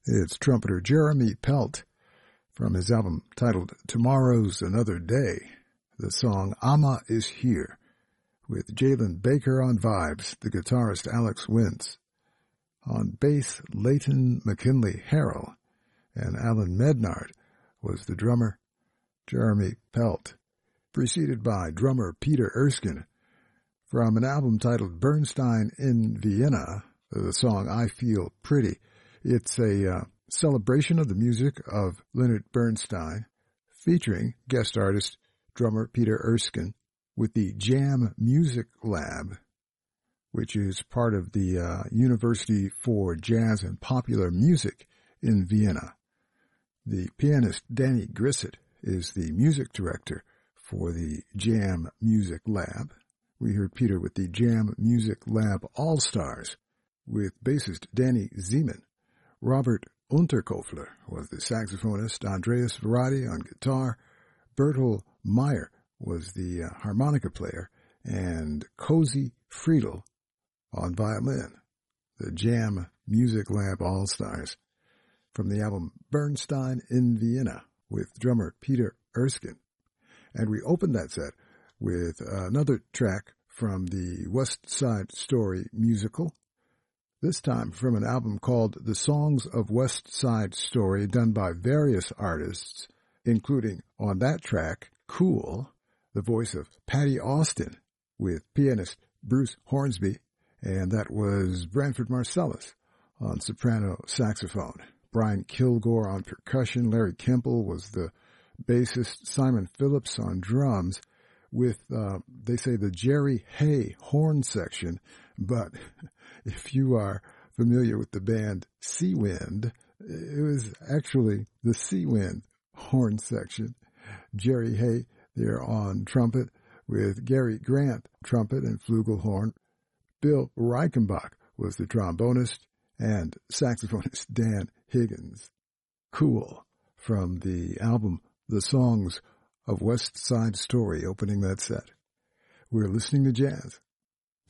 It's trumpeter Jeremy Pelt from his album titled Tomorrow's Another Day. The song Amma Is Here, with Jalen Baker on vibes, the guitarist Alex Wintz. On bass, Leighton McKinley Harrell, and Alan Mednard was the drummer. Jeremy Pelt, preceded by drummer Peter Erskine, from an album titled Bernstein in Vienna, the song I Feel Pretty. It's a celebration of the music of Leonard Bernstein, featuring guest artist drummer Peter Erskine, with the Jam Music Lab, which is part of the University for Jazz and Popular Music in Vienna. The pianist Danny Grissett is the music director for the Jam Music Lab. We heard Peter with the Jam Music Lab All-Stars, with bassist Danny Zeman. Robert Unterkofler was the saxophonist, Andreas Verratti on guitar, Bertel Meyer was the harmonica player, and Cozy Friedel on violin. The Jam Music Lab All-Stars from the album Bernstein in Vienna with drummer Peter Erskine. And we opened that set with another track from the West Side Story musical, this time from an album called The Songs of West Side Story, done by various artists, including on that track, Cool, the voice of Patty Austin, with pianist Bruce Hornsby, and that was Branford Marsalis on soprano saxophone. Brian Kilgore on percussion, Larry Kemple was the bassist, Simon Phillips on drums, with, they say, the Jerry Hay horn section, but if you are familiar with the band Seawind, it was actually the Seawind horn section. Jerry Hay there on trumpet, with Gary Grant trumpet and flugelhorn. Bill Reichenbach was the trombonist, and saxophonist Dan Higgins. Cool, from the album The Songs of West Side Story, opening that set. We're listening to jazz